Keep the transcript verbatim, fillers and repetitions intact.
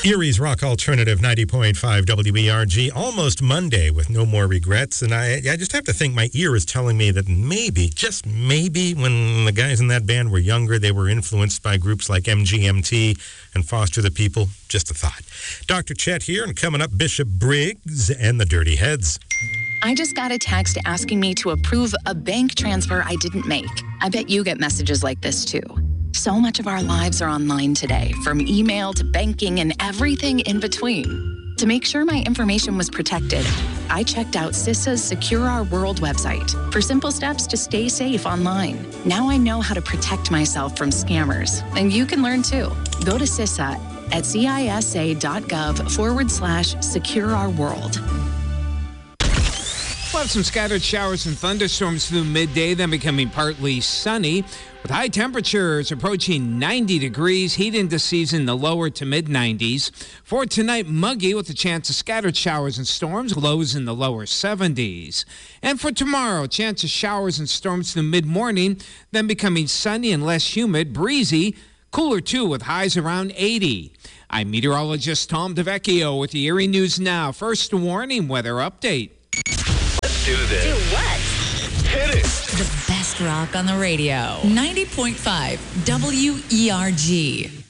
Erie's Rock Alternative ninety point five W E R G, almost Monday with no more regrets. And I, I just have to think my ear is telling me that maybe, just maybe, when the guys in that band were younger, they were influenced by groups like M G M T and Foster the People. Just a thought. Doctor Chet here, and coming up, Bishop Briggs and the Dirty Heads. I just got a text asking me to approve a bank transfer I didn't make. I bet you get messages like this too. So much of our lives are online today, from email to banking and everything in between. To make sure my information was protected, I checked out CISA's Secure Our World website for simple steps to stay safe online. Now I know how to protect myself from scammers, and you can learn too. Go to CISA at cisa.gov forward slash secure our world. We'll have some scattered showers and thunderstorms through midday, then becoming partly sunny, with high temperatures approaching ninety degrees, heat into season the lower to mid nineties. For tonight, muggy with a chance of scattered showers and storms, lows in the lower seventies. And for tomorrow, chance of showers and storms through mid-morning, then becoming sunny and less humid, breezy, cooler too with highs around eighty. I'm meteorologist Tom DeVecchio with the Erie News Now. First warning weather update. Do this. Do what? Hit it. The best rock on the radio. ninety point five W E R G.